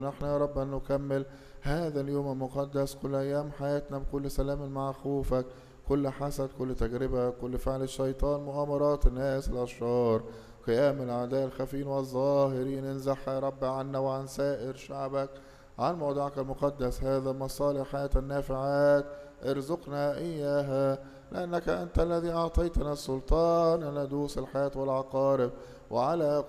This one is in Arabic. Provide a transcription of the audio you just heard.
نحن يا رب أن نكمل هذا اليوم المقدس كل أيام حياتنا بكل سلام مع خوفك، كل حسد، كل تجربة، كل فعل الشيطان، مؤامرات الناس الأشرار، قيام الأعداء الخفين والظاهرين، انزح يا رب عنا وعن سائر شعبك عن موضعك المقدس هذا مصالح حياة النافعات، ارزقنا إياها، لأنك أنت الذي أعطيتنا السلطان أن ندوس الحياة والعقارب وعلى